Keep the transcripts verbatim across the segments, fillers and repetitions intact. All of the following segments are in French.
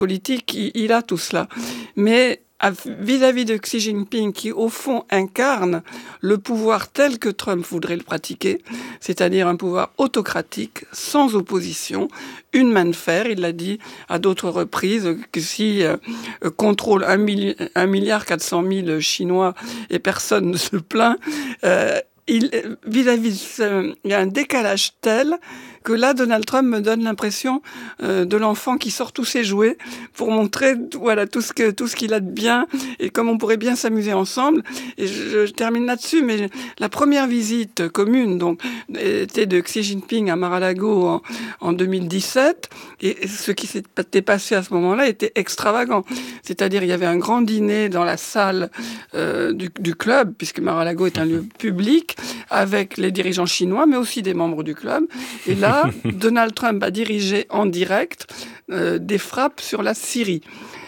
politique, il, il a tout cela. Mais vis-à-vis de Xi Jinping, qui au fond incarne le pouvoir tel que Trump voudrait le pratiquer, c'est-à-dire un pouvoir autocratique, sans opposition, une main de fer, il l'a dit à d'autres reprises, que si euh, contrôle un, milli- un milliard quatre cent mille Chinois et personne ne se plaint, euh, il, vis-à-vis de ce, il y a un décalage tel que là, Donald Trump me donne l'impression euh, de l'enfant qui sort tous ses jouets pour montrer voilà, tout, ce que, tout ce qu'il a de bien et comme on pourrait bien s'amuser ensemble. Et je, je termine là-dessus, mais la première visite commune donc, était de Xi Jinping à Mar-a-Lago en, en deux mille dix-sept. Et ce qui s'était passé à ce moment-là était extravagant. C'est-à-dire, il y avait un grand dîner dans la salle euh, du, du club, puisque Mar-a-Lago est un lieu public, avec les dirigeants chinois, mais aussi des membres du club. Et là, Donald Trump a dirigé en direct euh, des frappes sur la Syrie.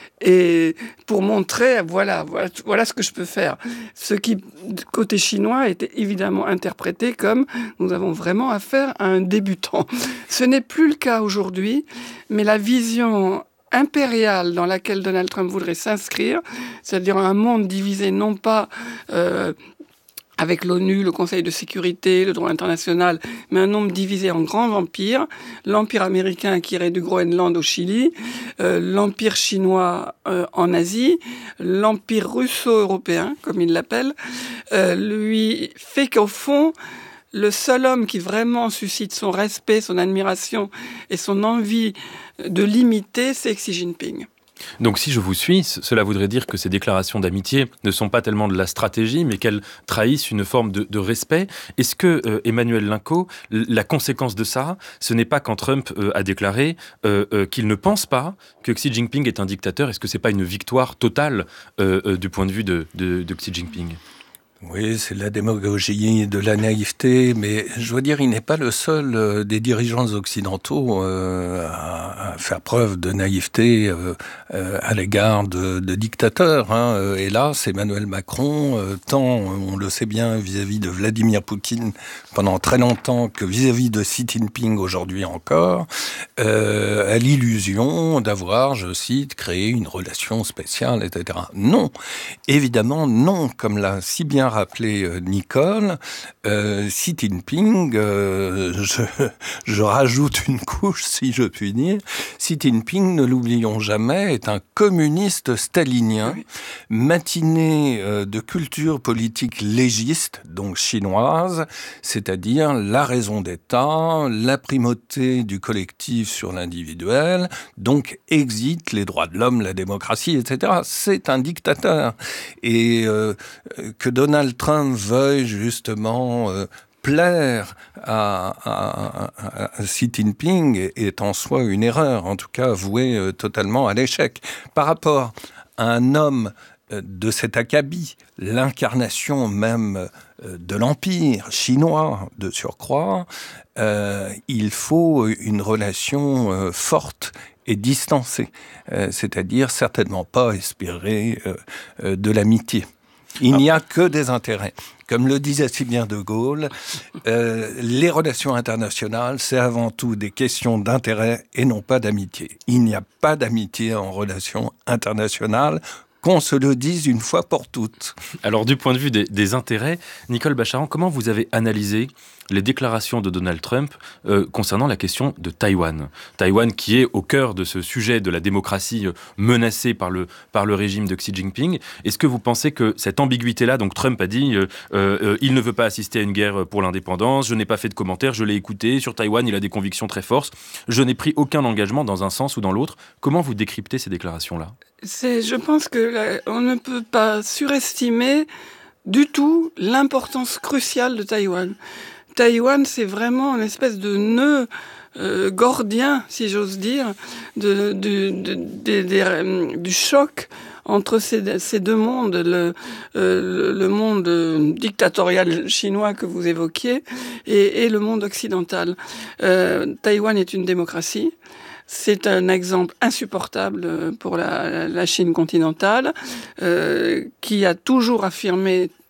Et pour montrer, voilà, voilà, voilà ce que je peux faire. Ce qui, côté chinois, était évidemment interprété comme nous avons vraiment affaire à un débutant. Ce n'est plus le cas aujourd'hui, mais la vision impériale dans laquelle Donald Trump voudrait s'inscrire, c'est-à-dire un monde divisé non pas euh, avec l'ONU, le Conseil de sécurité, le droit international, mais un monde divisé en grands empires. L'empire américain qui irait du Groenland au Chili, euh, l'empire chinois euh, en Asie, l'empire russo-européen, comme il l'appelle, euh, lui fait qu'au fond, le seul homme qui vraiment suscite son respect, son admiration et son envie de l'imiter, c'est Xi Jinping. Donc si je vous suis, cela voudrait dire que ces déclarations d'amitié ne sont pas tellement de la stratégie, mais qu'elles trahissent une forme de, de respect. Est-ce que, euh, Emmanuel Linco, la conséquence de ça, ce n'est pas quand Trump euh, a déclaré euh, euh, qu'il ne pense pas que Xi Jinping est un dictateur? Est-ce que ce n'est pas une victoire totale euh, euh, du point de vue de, de, de Xi Jinping? Oui, c'est de la démagogie, de la naïveté, mais je veux dire, il n'est pas le seul euh, des dirigeants occidentaux euh, à, à faire preuve de naïveté euh, euh, à l'égard de, de dictateurs. Hein. Hélas, Emmanuel Macron, euh, tant on le sait bien vis-à-vis de Vladimir Poutine pendant très longtemps que vis-à-vis de Xi Jinping aujourd'hui encore, euh, a l'illusion d'avoir, je cite, créé une relation spéciale, et cetera. Non, évidemment non, comme l'a si bien rappelé euh, Nicole, euh, Xi Jinping, euh, je, je rajoute une couche si je puis dire, Xi Jinping, ne l'oublions jamais, est un communiste stalinien, oui. matiné euh, de culture politique légiste, donc chinoise, c'est-à-dire la raison d'État, la primauté du collectif sur l'individuel, donc exit les droits de l'homme, la démocratie, et cetera. C'est un dictateur. Et euh, que Donald Trump veuille justement euh, plaire à, à, à, à Xi Jinping est en soi une erreur, en tout cas vouée euh, totalement à l'échec. Par rapport à un homme euh, de cet acabit, l'incarnation même euh, de l'empire chinois de surcroît, euh, il faut une relation euh, forte et distancée, euh, c'est-à-dire certainement pas espérer euh, euh, de l'amitié. Il n'y a que des intérêts. Comme le disait si bien De Gaulle, euh, les relations internationales, c'est avant tout des questions d'intérêt et non pas d'amitié. Il n'y a pas d'amitié en relations internationales, qu'on se le dise une fois pour toutes. Alors, du point de vue des, des intérêts, Nicole Bacharan, comment vous avez analysé les déclarations de Donald Trump euh, concernant la question de Taïwan. Taïwan qui est au cœur de ce sujet de la démocratie euh, menacée par le, par le régime de Xi Jinping. Est-ce que vous pensez que cette ambiguïté-là, donc Trump a dit euh, euh, il ne veut pas assister à une guerre pour l'indépendance, je n'ai pas fait de commentaires, je l'ai écouté, sur Taïwan il a des convictions très fortes, je n'ai pris aucun engagement dans un sens ou dans l'autre. Comment vous décryptez ces déclarations-là ? C'est, je pense que là, on ne peut pas surestimer du tout l'importance cruciale de Taïwan. Taïwan, c'est vraiment une espèce de nœud euh, gordien, si j'ose dire, de, de, de, de, de, de, du choc entre ces, ces deux mondes, le, euh, le monde dictatorial chinois que vous évoquiez et, et le monde occidental. Euh, Taïwan est une démocratie. C'est un exemple insupportable pour la, la Chine continentale, euh, qui a toujours affirmé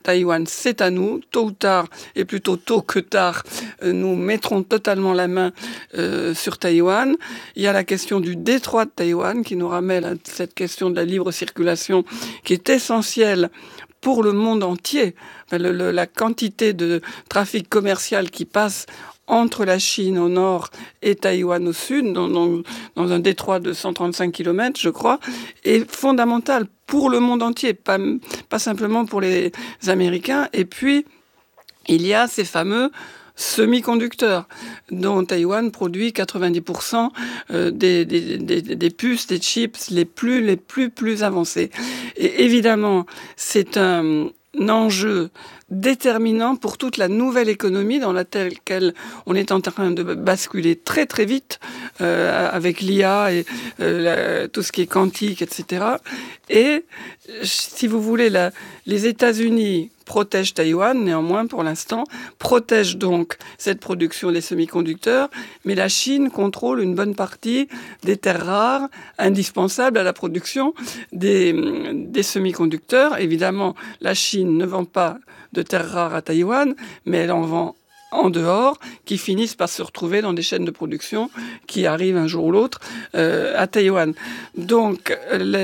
Taïwan, c'est à nous, tôt ou tard, et plutôt tôt que tard, euh, nous mettrons totalement la main euh, sur Taïwan. Il y a la question du détroit de Taïwan qui nous ramène à cette question de la libre circulation qui est essentielle pour le monde entier. Enfin, le, le, la quantité de trafic commercial qui passe entre la Chine au nord et Taïwan au sud, dans, dans, dans un détroit de cent trente-cinq kilomètres, je crois, est fondamental pour le monde entier, pas, pas simplement pour les Américains. Et puis, il y a ces fameux semi-conducteurs, dont Taïwan produit quatre-vingt-dix pour cent des, des, des, des puces, des chips les plus, les plus, plus avancés. Et évidemment, c'est un... un enjeu déterminant pour toute la nouvelle économie dans laquelle on est en train de basculer très très vite euh, avec l'I A et euh, la, tout ce qui est quantique, et cetera. Et si vous voulez, la, les États-Unis protègent Taïwan, néanmoins pour l'instant, protègent donc cette production des semi-conducteurs, mais la Chine contrôle une bonne partie des terres rares indispensables à la production des, des semi-conducteurs. Évidemment, la Chine ne vend pas de terres rares à Taïwan, mais elle en vend en dehors, qui finissent par se retrouver dans des chaînes de production qui arrivent un jour ou l'autre euh, à Taïwan. Donc,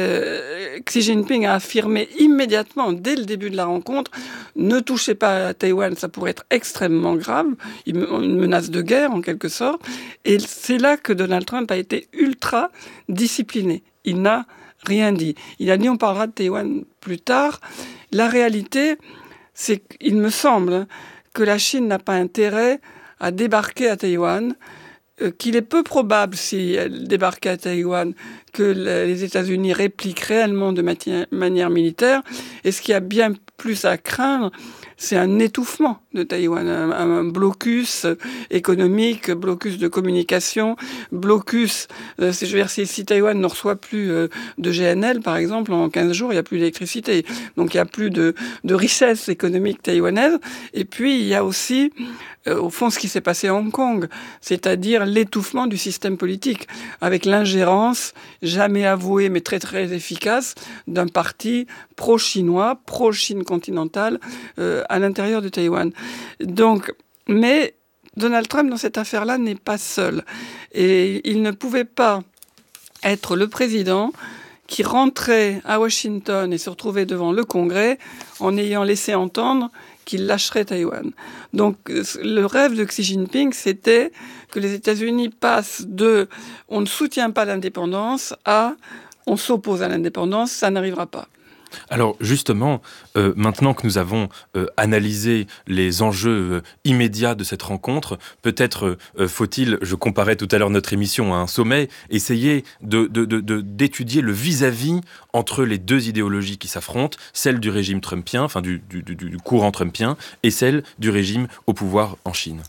le, Xi Jinping a affirmé immédiatement, dès le début de la rencontre, ne touchez pas à Taïwan, ça pourrait être extrêmement grave, une menace de guerre en quelque sorte. Et c'est là que Donald Trump a été ultra discipliné. Il n'a rien dit. Il a dit on parlera de Taïwan plus tard. La réalité, c'est qu'il me semble que la Chine n'a pas intérêt à débarquer à Taïwan, euh, qu'il est peu probable, si elle débarquait à Taïwan, que les États-Unis répliquent réellement de matière, manière militaire. Et ce qu'il y a bien plus à craindre, c'est un étouffement de Taïwan, un, un blocus économique, blocus de communication, blocus, euh, je veux dire, si, si Taïwan ne reçoit plus euh, de G N L, par exemple, en quinze jours, il n'y a plus d'électricité. Donc il n'y a plus de, de richesse économique taïwanaise. Et puis il y a aussi, euh, au fond, ce qui s'est passé à Hong Kong, c'est-à-dire l'étouffement du système politique, avec l'ingérence jamais avouée, mais très très efficace, d'un parti pro-chinois, pro-Chine continentale, euh, à l'intérieur de Taïwan. Donc, mais Donald Trump, dans cette affaire-là, n'est pas seul. Et il ne pouvait pas être le président qui rentrait à Washington et se retrouvait devant le Congrès en ayant laissé entendre qu'il lâcherait Taïwan. Donc, le rêve de Xi Jinping, c'était que les États-Unis passent de « on ne soutient pas l'indépendance » à « on s'oppose à l'indépendance », ça n'arrivera pas. Alors justement, euh, maintenant que nous avons euh, analysé les enjeux euh, immédiats de cette rencontre, peut-être euh, faut-il, je comparais tout à l'heure notre émission à un sommet, essayer de, de, de, de, d'étudier le vis-à-vis entre les deux idéologies qui s'affrontent, celle du régime trumpien, enfin du, du, du, du courant trumpien, et celle du régime au pouvoir en Chine.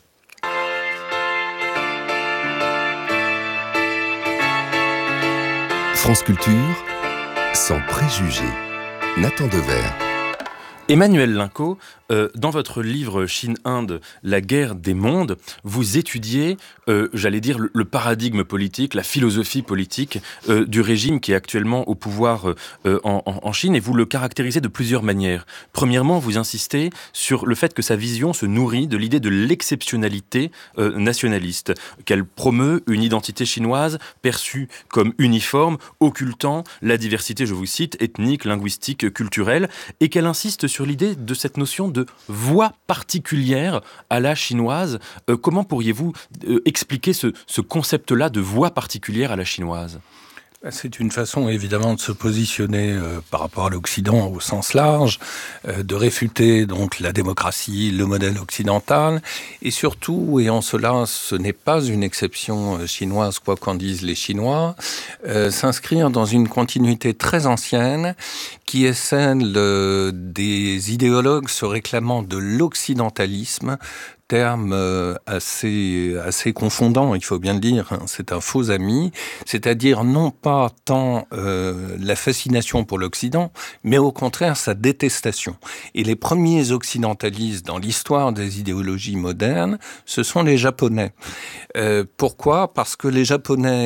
France Culture, sans préjugés. Nathan Dever. Emmanuel Linco, euh, dans votre livre Chine-Inde, la guerre des mondes, vous étudiez, euh, j'allais dire, le, le paradigme politique, la philosophie politique euh, du régime qui est actuellement au pouvoir euh, en, en Chine, et vous le caractérisez de plusieurs manières. Premièrement, vous insistez sur le fait que sa vision se nourrit de l'idée de l'exceptionnalité euh, nationaliste, qu'elle promeut une identité chinoise perçue comme uniforme, occultant la diversité, je vous cite, ethnique, linguistique, culturelle, et qu'elle insiste sur sur l'idée de cette notion de voix particulière à la chinoise. Euh, comment pourriez-vous euh, expliquer ce, ce concept-là de voix particulière à la chinoise ? C'est une façon évidemment de se positionner euh, par rapport à l'Occident au sens large, euh, de réfuter donc la démocratie, le modèle occidental, et surtout, et en cela ce n'est pas une exception euh, chinoise, quoi qu'en disent les Chinois, euh, s'inscrire dans une continuité très ancienne qui est celle euh, des idéologues se réclamant de l'occidentalisme, terme euh, assez assez confondant, il faut bien le dire, hein, c'est un faux ami, c'est-à-dire non pas tant euh, la fascination pour l'Occident, mais au contraire sa détestation. Et les premiers occidentalistes dans l'histoire des idéologies modernes, ce sont les Japonais. Euh, pourquoi ? Parce que les Japonais,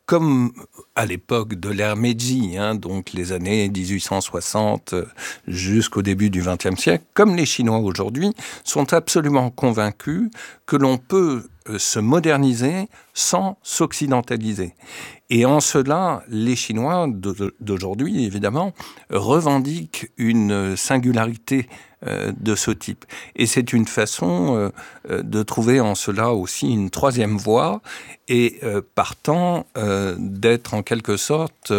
comme à l'époque de l'ère Meiji, hein, donc les années dix-huit cent soixante jusqu'au début du vingtième siècle, comme les Chinois aujourd'hui, sont absolument convaincus que l'on peut se moderniser sans s'occidentaliser. Et en cela, les Chinois d'aujourd'hui, évidemment, revendiquent une singularité de ce type. Et c'est une façon de trouver en cela aussi une troisième voie et partant d'être en quelque sorte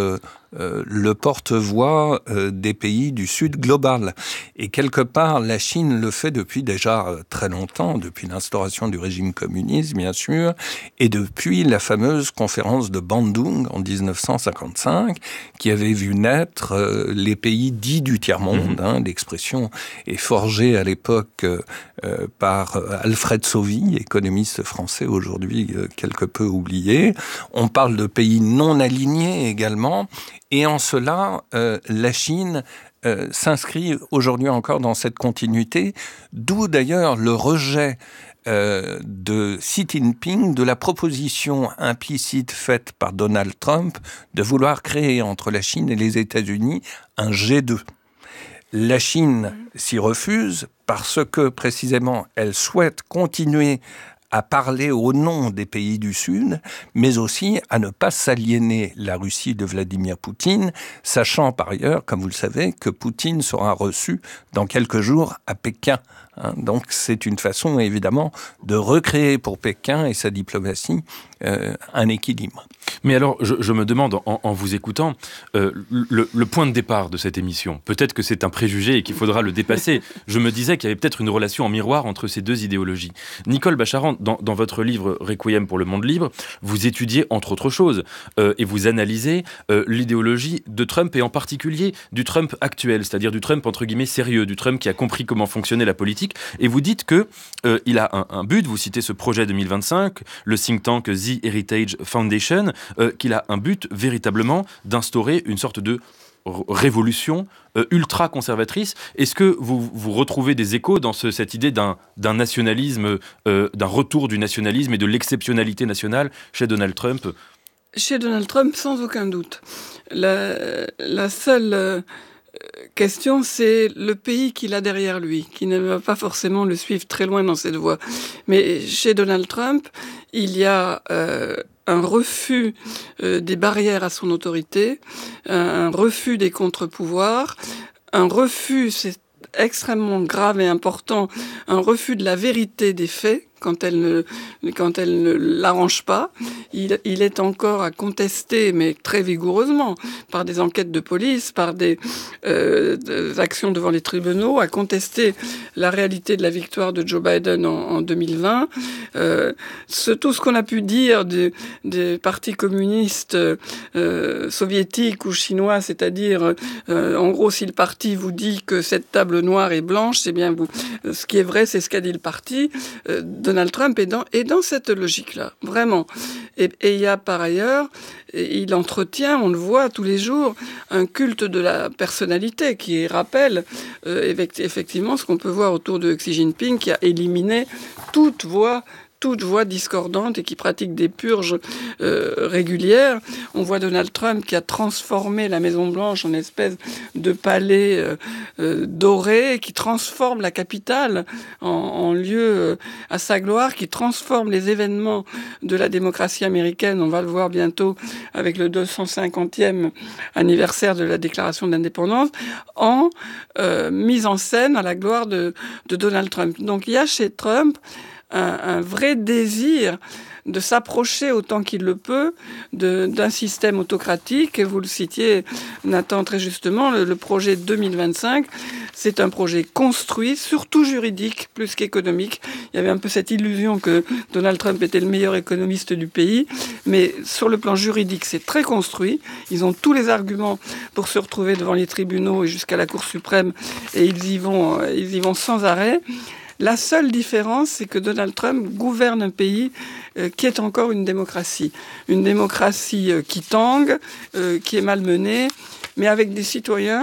le porte-voix des pays du Sud global. Et quelque part, la Chine le fait depuis déjà très longtemps, depuis l'instauration du régime communiste, bien sûr, et depuis la fameuse conférence de Bandung en dix-neuf cent cinquante-cinq, qui avait vu naître les pays dits du tiers-monde. Mmh. Hein, l'expression est forgée à l'époque euh, par Alfred Sauvy, économiste français aujourd'hui euh, quelque peu oublié. On parle de pays non alignés également. Et en cela, euh, la Chine euh, s'inscrit aujourd'hui encore dans cette continuité, d'où d'ailleurs le rejet euh, de Xi Jinping de la proposition implicite faite par Donald Trump de vouloir créer entre la Chine et les États-Unis un G deux. La Chine s'y refuse parce que précisément elle souhaite continuer à parler au nom des pays du Sud, mais aussi à ne pas s'aliéner la Russie de Vladimir Poutine, sachant par ailleurs, comme vous le savez, que Poutine sera reçu dans quelques jours à Pékin. Hein, donc c'est une façon évidemment de recréer pour Pékin et sa diplomatie euh, un équilibre. Mais alors, je, je me demande, en, en vous écoutant, euh, le, le point de départ de cette émission, peut-être que c'est un préjugé et qu'il faudra le dépasser. Je me disais qu'il y avait peut-être une relation en miroir entre ces deux idéologies. Nicole Bacharan, dans, dans votre livre « Requiem pour le monde libre », vous étudiez, entre autres choses, euh, et vous analysez euh, l'idéologie de Trump, et en particulier du Trump actuel, c'est-à-dire du Trump, entre guillemets, sérieux, du Trump qui a compris comment fonctionnait la politique. Et vous dites qu'il euh, a un, un but, vous citez ce projet deux mille vingt-cinq, le think tank The Heritage Foundation, Euh, qu'il a un but véritablement d'instaurer une sorte de r- révolution euh, ultra-conservatrice. Est-ce que vous, vous retrouvez des échos dans ce, cette idée d'un, d'un nationalisme, euh, d'un retour du nationalisme et de l'exceptionnalité nationale chez Donald Trump ? Chez Donald Trump, sans aucun doute. La, la seule euh, question, c'est le pays qu'il a derrière lui, qui ne va pas forcément le suivre très loin dans cette voie. Mais chez Donald Trump, il y a euh, un refus euh, des barrières à son autorité, un, un refus des contre-pouvoirs, un refus, c'est extrêmement grave et important, un refus de la vérité des faits, quand elle ne, quand elle ne l'arrange pas. Il, il est encore à contester, mais très vigoureusement, par des enquêtes de police, par des, euh, des actions devant les tribunaux, à contester la réalité de la victoire de Joe Biden en, en deux mille vingt. Euh, ce, tout ce qu'on a pu dire des, des partis communistes euh, soviétiques ou chinois, c'est-à-dire, euh, en gros, si le parti vous dit que cette table noire est blanche, c'est bien vous. Ce qui est vrai, c'est ce qu'a dit le parti. Euh, Donald Trump est dans, est dans cette logique-là, vraiment. Et, et il y a par ailleurs, il entretient, on le voit tous les jours, un culte de la personnalité qui rappelle euh, effectivement ce qu'on peut voir autour de Xi Jinping, qui a éliminé toute voix toute voix discordante et qui pratique des purges euh, régulières. On voit Donald Trump qui a transformé la Maison-Blanche en espèce de palais euh, euh, doré, qui transforme la capitale en, en lieu euh, à sa gloire, qui transforme les événements de la démocratie américaine. On va le voir bientôt avec le deux cent cinquantième anniversaire de la Déclaration d'indépendance, en euh, mise en scène à la gloire de, de Donald Trump. Donc il y a chez Trump Un, un vrai désir de s'approcher autant qu'il le peut de, d'un système autocratique. Et vous le citiez, Nathan, très justement, le, le projet deux mille vingt-cinq, c'est un projet construit, surtout juridique, plus qu'économique. Il y avait un peu cette illusion que Donald Trump était le meilleur économiste du pays, mais sur le plan juridique, c'est très construit. Ils ont tous les arguments pour se retrouver devant les tribunaux et jusqu'à la Cour suprême, et ils y vont, ils y vont sans arrêt. La seule différence, c'est que Donald Trump gouverne un pays euh, qui est encore une démocratie. Une démocratie euh, qui tangue, euh, qui est malmenée, mais avec des citoyens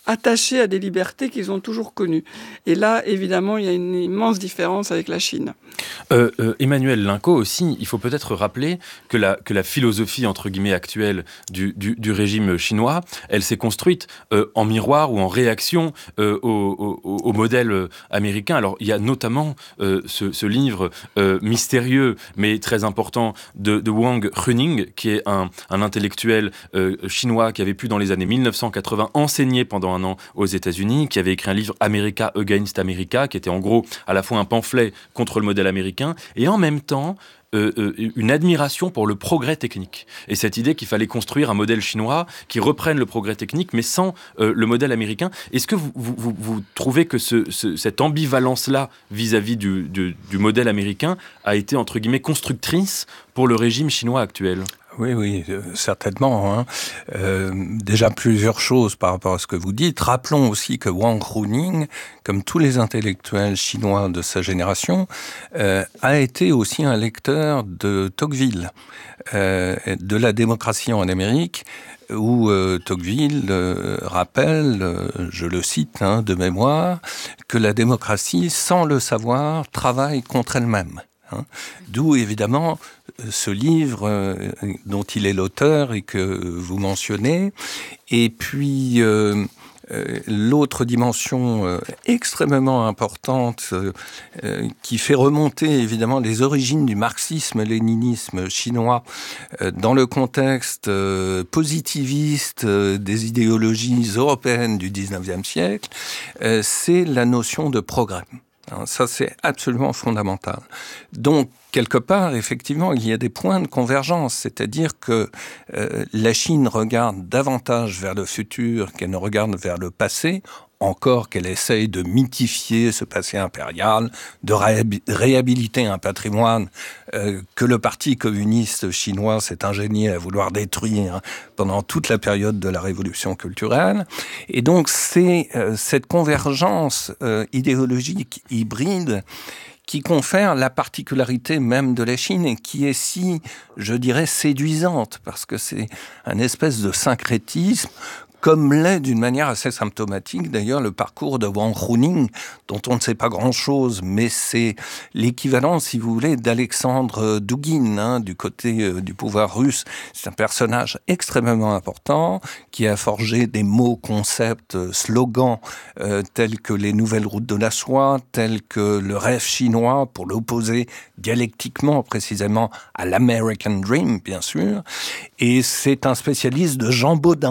attachés à des libertés qu'ils ont toujours connues. Et là, évidemment, il y a une immense différence avec la Chine. Euh, euh, Emmanuel Linco aussi, il faut peut-être rappeler que la, que la philosophie, entre guillemets, actuelle du, du, du régime chinois, elle s'est construite euh, en miroir ou en réaction euh, au, au, au modèle américain. Alors, il y a notamment euh, ce, ce livre euh, mystérieux, mais très important, de, de Wang Huning, qui est un, un intellectuel euh, chinois qui avait pu, dans les années mille neuf cent quatre-vingts, enseigner pendant un an aux États-Unis, qui avait écrit un livre America Against America, qui était en gros à la fois un pamphlet contre le modèle américain et en même temps Euh, euh, une admiration pour le progrès technique. Et cette idée qu'il fallait construire un modèle chinois qui reprenne le progrès technique, mais sans euh, le modèle américain. Est-ce que vous, vous, vous, vous trouvez que ce, ce, cette ambivalence-là vis-à-vis du, du, du modèle américain a été, entre guillemets, constructrice pour le régime chinois actuel ? Oui, oui, euh, certainement. Hein. Euh, déjà plusieurs choses par rapport à ce que vous dites. Rappelons aussi que Wang Huning, comme tous les intellectuels chinois de sa génération, euh, a été aussi un lecteur de Tocqueville, euh, de la démocratie en Amérique, où euh, Tocqueville euh, rappelle, euh, je le cite hein, de mémoire, que la démocratie, sans le savoir, travaille contre elle-même. Hein. D'où évidemment ce livre euh, dont il est l'auteur et que vous mentionnez. Et puis euh, euh, l'autre dimension euh, extrêmement importante euh, euh, qui fait remonter évidemment les origines du marxisme-léninisme chinois euh, dans le contexte euh, positiviste euh, des idéologies européennes du dix-neuvième siècle, euh, c'est la notion de progrès. Ça, c'est absolument fondamental. Donc, quelque part, effectivement, il y a des points de convergence, c'est-à-dire que euh, la Chine regarde davantage vers le futur qu'elle ne regarde vers le passé, encore qu'elle essaye de mythifier ce passé impérial, de réhab- réhabiliter un patrimoine euh, que le Parti communiste chinois s'est ingénié à vouloir détruire pendant toute la période de la révolution culturelle. Et donc, c'est euh, cette convergence euh, idéologique hybride qui confère la particularité même de la Chine et qui est si, je dirais, séduisante, parce que c'est un espèce de syncrétisme, comme l'est d'une manière assez symptomatique d'ailleurs le parcours de Wang Huning, dont on ne sait pas grand-chose, mais c'est l'équivalent, si vous voulez, d'Alexandre Douguine, hein, du côté euh, du pouvoir russe. C'est un personnage extrêmement important, qui a forgé des mots, concepts, euh, slogans, euh, tels que les nouvelles routes de la soie, tels que le rêve chinois, pour l'opposer dialectiquement, précisément, à l'American Dream, bien sûr. Et c'est un spécialiste de Jean Baudin.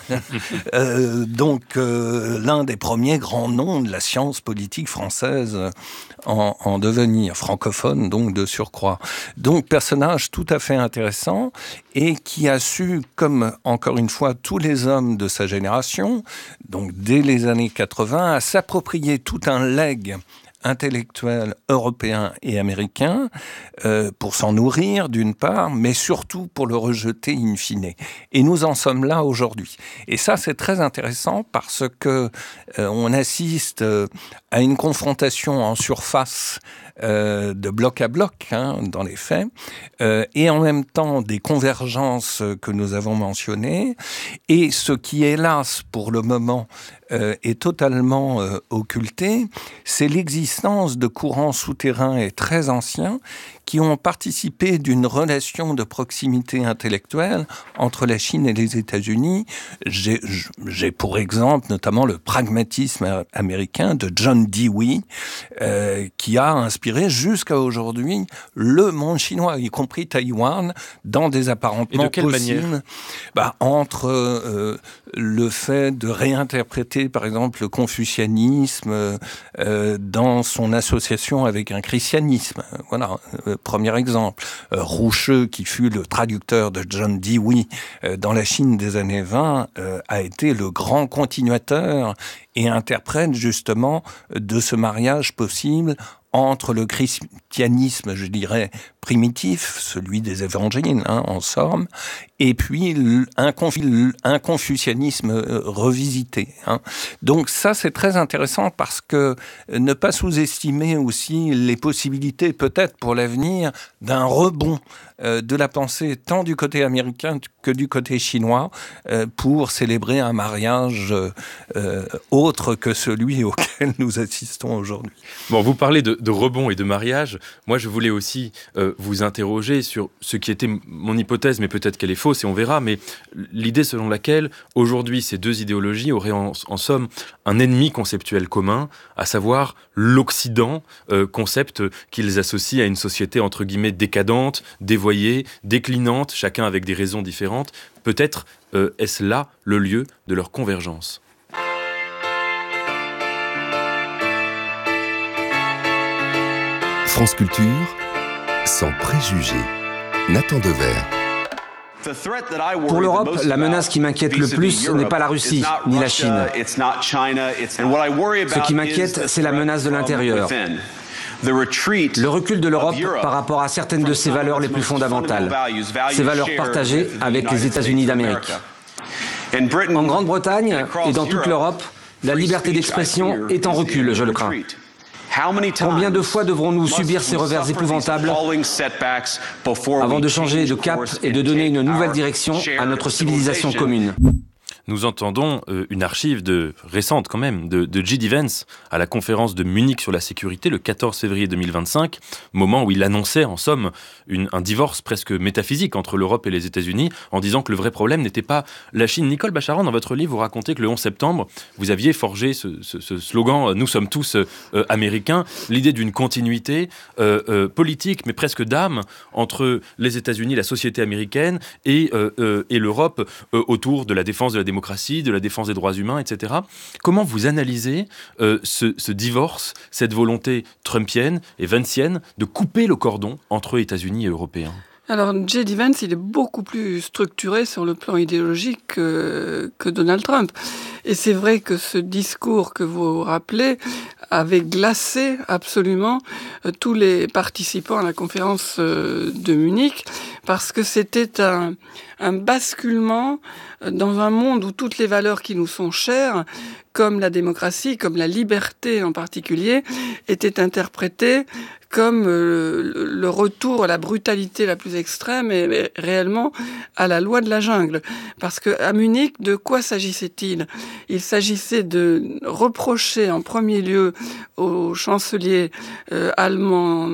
euh, donc, euh, l'un des premiers grands noms de la science politique française en, en devenir, francophone, donc de surcroît. Donc, personnage tout à fait intéressant et qui a su, comme encore une fois tous les hommes de sa génération, donc dès les années quatre-vingts, à s'approprier tout un legs intellectuels européens et américains euh, pour s'en nourrir d'une part, mais surtout pour le rejeter in fine. Et nous en sommes là aujourd'hui. Et ça, c'est très intéressant parce que euh, on assiste euh, à une confrontation en surface euh, de bloc à bloc, hein, dans les faits, euh, et en même temps des convergences que nous avons mentionnées, et ce qui, hélas, pour le moment, euh, est totalement euh, occulté, c'est l'existence de courants souterrains et très anciens qui ont participé d'une relation de proximité intellectuelle entre la Chine et les États-Unis. J'ai, j'ai pour exemple notamment le pragmatisme américain de John Dewey, euh, qui a inspiré jusqu'à aujourd'hui le monde chinois, y compris Taïwan, dans des apparentements et de quelle possibles. manière Bah, entre euh, le fait de réinterpréter, par exemple, le confucianisme euh, dans son association avec un christianisme. Voilà. Euh, Premier exemple, euh, Roucheux, qui fut le traducteur de John Dewey euh, dans la Chine des années vingt, euh, a été le grand continuateur et interprète justement de ce mariage possible entre le christianisme, je dirais, primitif, celui des évangiles, hein, en somme, et puis un, confi- un confucianisme revisité. Hein. Donc ça, c'est très intéressant parce que ne pas sous-estimer aussi les possibilités, peut-être pour l'avenir, d'un rebond euh, de la pensée tant du côté américain que du côté chinois euh, pour célébrer un mariage euh, autre que celui auquel nous assistons aujourd'hui. Bon, vous parlez de, de rebond et de mariage. Moi, je voulais aussi euh, vous interroger sur ce qui était mon hypothèse, mais peut-être qu'elle est fausse et on verra, mais l'idée selon laquelle, aujourd'hui, ces deux idéologies auraient en, en somme un ennemi conceptuel commun, à savoir l'Occident, euh, concept qu'ils associent à une société entre guillemets décadente, dévoyée, déclinante, chacun avec des raisons différentes. Peut-être euh, est-ce là le lieu de leur convergence. France Culture, sans préjugés. Nathan Devers. Pour l'Europe, la menace qui m'inquiète le plus n'est pas la Russie ni la Chine. Ce qui m'inquiète, c'est la menace de l'intérieur. Le recul de l'Europe par rapport à certaines de ses valeurs les plus fondamentales, ses valeurs partagées avec les États-Unis d'Amérique. En Grande-Bretagne et dans toute l'Europe, la liberté d'expression est en recul, je le crains. Combien de fois devrons-nous subir ces revers épouvantables avant de changer de cap et de donner une nouvelle direction à notre civilisation commune ? Nous entendons euh, une archive de, récente quand même de, de J D. Vance à la conférence de Munich sur la sécurité le quatorze février deux mille vingt-cinq, moment où il annonçait en somme une, un divorce presque métaphysique entre l'Europe et les États-Unis en disant que le vrai problème n'était pas la Chine. Nicole Bacharan, dans votre livre, vous racontez que le onze septembre, vous aviez forgé ce, ce, ce slogan « Nous sommes tous euh, américains », l'idée d'une continuité euh, euh, politique mais presque d'âme entre les États-Unis, la société américaine et, euh, euh, et l'Europe euh, autour de la défense de la démocratie, de la défense des droits humains, et cetera. Comment vous analysez euh, ce, ce divorce, cette volonté trumpienne et vancienne de couper le cordon entre États-Unis et Européens ? Alors, J D. Vance, il est beaucoup plus structuré sur le plan idéologique que, que Donald Trump. Et c'est vrai que ce discours que vous rappelez avait glacé absolument euh, tous les participants à la conférence euh, de Munich, parce que c'était un, un basculement dans un monde où toutes les valeurs qui nous sont chères, comme la démocratie, comme la liberté en particulier, étaient interprétées comme euh, le retour à la brutalité la plus extrême et, et réellement à la loi de la jungle. Parce que à Munich, de quoi s'agissait-il ? Il s'agissait de reprocher en premier lieu au chancelier euh, allemand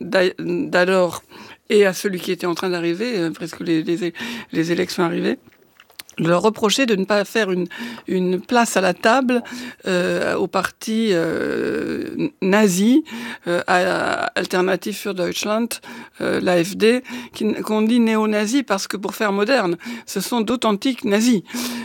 d'alors et à celui qui était en train d'arriver, euh, presque les, les, les élections arrivaient, leur reprocher de ne pas faire une, une place à la table euh, au parti euh, nazi, euh, Alternative für Deutschland, euh, l'A F D, qui, qu'on dit néo-nazi parce que pour faire moderne, ce sont d'authentiques nazis.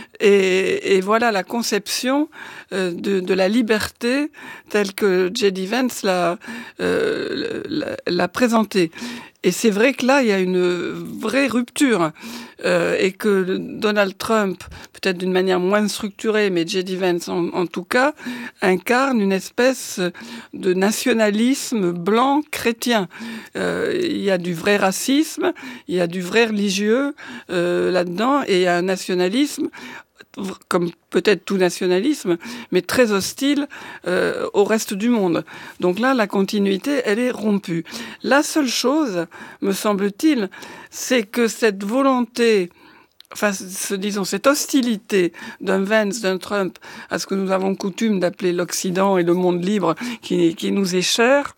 Et, et voilà la conception euh, de, de la liberté telle que J D. Vance l'a, euh, l'a, l'a présentée. Et c'est vrai que là, il y a une vraie rupture euh, et que Donald Trump, peut-être d'une manière moins structurée, mais J D. Vance en, en tout cas, incarne une espèce de nationalisme blanc chrétien. Euh, il y a du vrai racisme, il y a du vrai religieux euh, là-dedans, et il y a un nationalisme comme peut-être tout nationalisme, mais très hostile euh, au reste du monde. Donc là, la continuité, elle est rompue. La seule chose, me semble-t-il, c'est que cette volonté, enfin, ce, disons, cette hostilité d'un Vance, d'un Trump, à ce que nous avons coutume d'appeler l'Occident et le monde libre qui, qui nous est cher,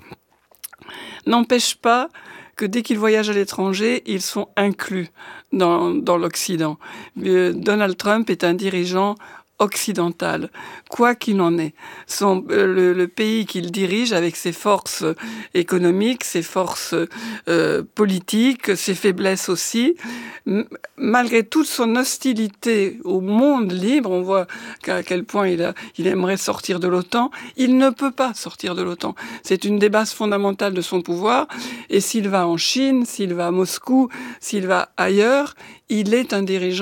n'empêche pas que dès qu'ils voyagent à l'étranger, ils sont inclus dans, dans l'Occident. Euh, Donald Trump est un dirigeant occidental, quoi qu'il en est. Son, euh, le, le pays qu'il dirige, avec ses forces économiques, ses forces euh, politiques, ses faiblesses aussi, m- malgré toute son hostilité au monde libre, on voit à quel point il, a, il aimerait sortir de l'OTAN, il ne peut pas sortir de l'OTAN. C'est une des bases fondamentales de son pouvoir, et s'il va en Chine, s'il va à Moscou, s'il va ailleurs, il est un dirigeant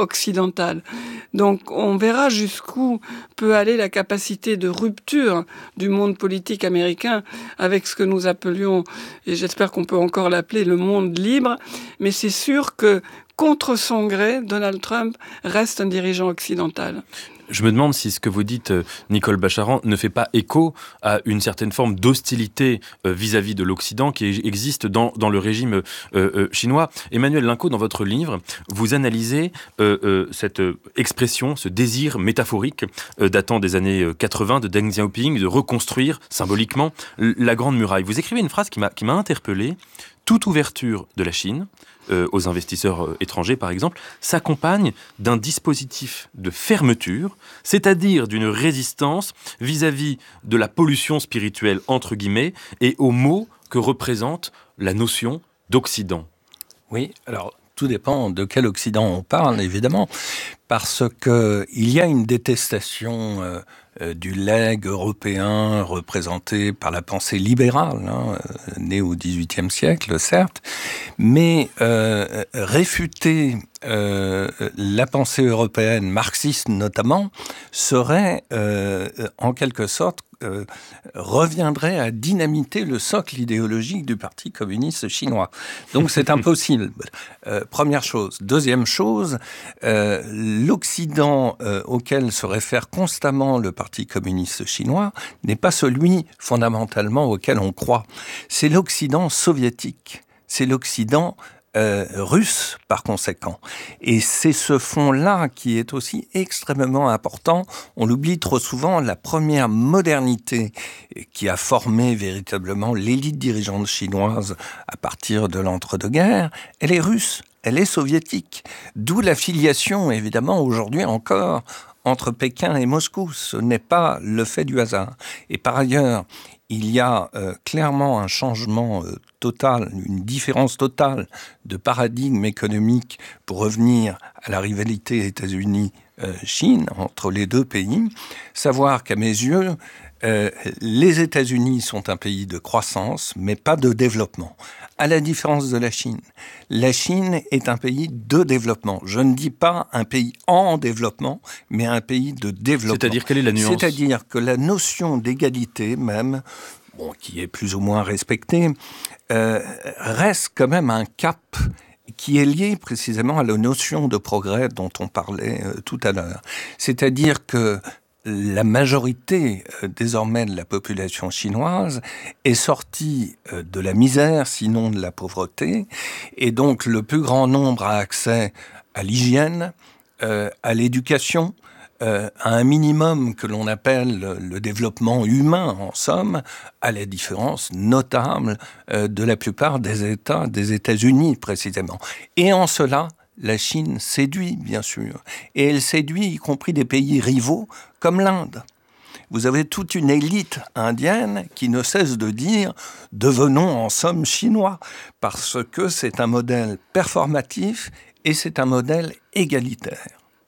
occidentale. Donc on verra jusqu'où peut aller la capacité de rupture du monde politique américain avec ce que nous appelions, et j'espère qu'on peut encore l'appeler, le monde libre. Mais c'est sûr que, contre son gré, Donald Trump reste un dirigeant occidental. Je me demande si ce que vous dites, Nicole Bacharan, ne fait pas écho à une certaine forme d'hostilité euh, vis-à-vis de l'Occident qui existe dans, dans le régime euh, euh, chinois. Emmanuel Linco, dans votre livre, vous analysez euh, euh, cette expression, ce désir métaphorique euh, datant des années quatre-vingts de Deng Xiaoping de reconstruire symboliquement la Grande Muraille. Vous écrivez une phrase qui m'a, qui m'a interpellé. Toute ouverture de la Chine euh, aux investisseurs euh, étrangers, par exemple, s'accompagne d'un dispositif de fermeture, c'est-à-dire d'une résistance vis-à-vis de la pollution spirituelle, entre guillemets, et aux maux que représente la notion d'Occident. Oui, alors tout dépend de quel Occident on parle, évidemment, parce qu'il y a une détestation euh, euh, du legs européen représenté par la pensée libérale, hein, euh, née au dix-huitième siècle, certes, mais euh, réfuter euh, la pensée européenne, marxiste notamment, serait euh, en quelque sorte Euh, reviendrait à dynamiter le socle idéologique du Parti communiste chinois. Donc c'est impossible. Euh, première chose. Deuxième chose, euh, l'Occident euh, auquel se réfère constamment le Parti communiste chinois n'est pas celui fondamentalement auquel on croit. C'est l'Occident soviétique. C'est l'Occident Euh, russe, par conséquent. Et c'est ce fond-là qui est aussi extrêmement important. On l'oublie trop souvent, la première modernité qui a formé véritablement l'élite dirigeante chinoise à partir de l'entre-deux-guerres, elle est russe, elle est soviétique. D'où la filiation, évidemment, aujourd'hui encore, entre Pékin et Moscou. Ce n'est pas le fait du hasard. Et par ailleurs, il y a euh, clairement un changement euh, total, une différence totale de paradigme économique pour revenir à la rivalité États-Unis-Chine entre les deux pays. Savoir qu'à mes yeux, euh, les États-Unis sont un pays de croissance, mais pas de développement. À la différence de la Chine. La Chine est un pays de développement. Je ne dis pas un pays en développement, mais un pays de développement. C'est-à-dire, quelle est la nuance ? C'est-à-dire que la notion d'égalité même, bon, qui est plus ou moins respectée, euh, reste quand même un cap qui est lié précisément à la notion de progrès dont on parlait euh, tout à l'heure. C'est-à-dire que la majorité euh, désormais de la population chinoise est sortie euh, de la misère, sinon de la pauvreté, et donc le plus grand nombre a accès à l'hygiène, euh, à l'éducation, euh, à un minimum que l'on appelle le, le développement humain, en somme, à la différence notable euh, de la plupart des États, des États-Unis précisément. Et en cela, la Chine séduit, bien sûr. Et elle séduit y compris des pays rivaux comme l'Inde. Vous avez toute une élite indienne qui ne cesse de dire « devenons en somme chinois » parce que c'est un modèle performatif et c'est un modèle égalitaire.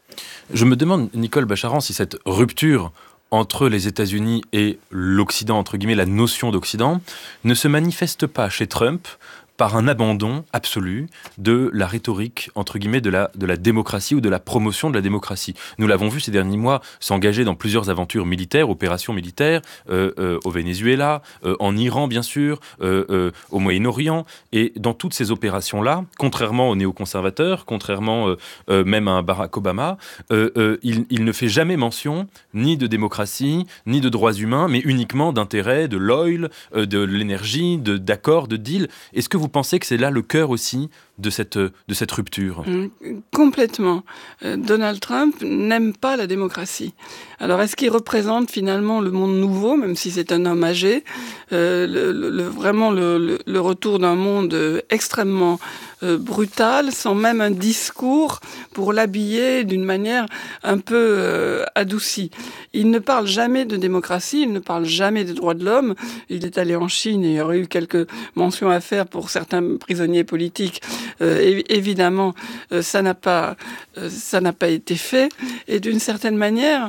Je me demande, Nicole Bacharan, si cette rupture entre les États-Unis et l'Occident, entre guillemets, la notion d'Occident, ne se manifeste pas chez Trump par un abandon absolu de la rhétorique, entre guillemets, de la, de la démocratie ou de la promotion de la démocratie. Nous l'avons vu ces derniers mois s'engager dans plusieurs aventures militaires, opérations militaires, euh, euh, au Venezuela, euh, en Iran, bien sûr, euh, euh, au Moyen-Orient. Et dans toutes ces opérations-là, contrairement aux néoconservateurs, contrairement euh, euh, même à Barack Obama, euh, euh, il, il ne fait jamais mention ni de démocratie, ni de droits humains, mais uniquement d'intérêt, de l'oil, euh, de l'énergie, de, d'accords, de deals. Est-ce que vous pensez que c'est là le cœur aussi de cette, de cette rupture ? Mmh, complètement. Euh, Donald Trump n'aime pas la démocratie. Alors, est-ce qu'il représente finalement le monde nouveau, même si c'est un homme âgé, euh, le, le, vraiment le, le, le retour d'un monde extrêmement euh, brutal, sans même un discours pour l'habiller d'une manière un peu euh, adoucie. Il ne parle jamais de démocratie, il ne parle jamais des droits de l'homme. Il est allé en Chine et il y aurait eu quelques mentions à faire pour certains prisonniers politiques. Euh, évidemment, euh, ça n'a pas, euh, ça n'a pas été fait. Et d'une certaine manière,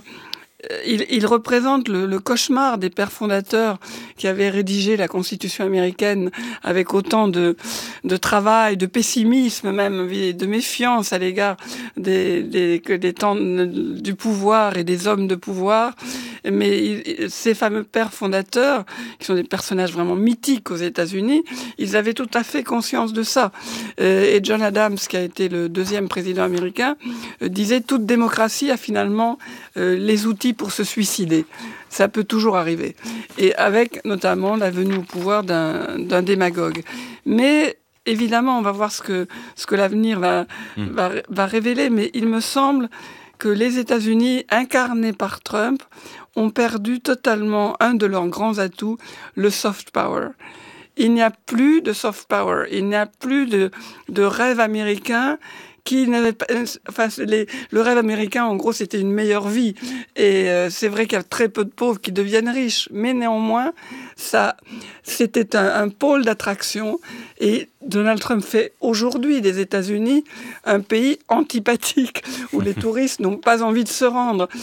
Il, il représente le, le cauchemar des pères fondateurs qui avaient rédigé la Constitution américaine avec autant de, de travail, de pessimisme même, de méfiance à l'égard des, des, des temps du pouvoir et des hommes de pouvoir. Mais ces fameux pères fondateurs, qui sont des personnages vraiment mythiques aux États-Unis, ils avaient tout à fait conscience de ça. Et John Adams, qui a été le deuxième président américain, disait « Toute démocratie a finalement les outils pour se suicider ». Ça peut toujours arriver. Et avec notamment la venue au pouvoir d'un, d'un démagogue. Mais évidemment, on va voir ce que, ce que l'avenir va, mmh. va, va révéler. Mais il me semble que les États-Unis, incarnés par Trump, ont perdu totalement un de leurs grands atouts, le soft power. Il n'y a plus de soft power, il n'y a plus de, de rêve américain qui n'avait pas, enfin, les, le rêve américain, en gros, c'était une meilleure vie. Et euh, c'est vrai qu'il y a très peu de pauvres qui deviennent riches. Mais néanmoins, ça, c'était un, un pôle d'attraction. Et Donald Trump fait aujourd'hui des États-Unis un pays antipathique, où les touristes n'ont pas envie de se rendre.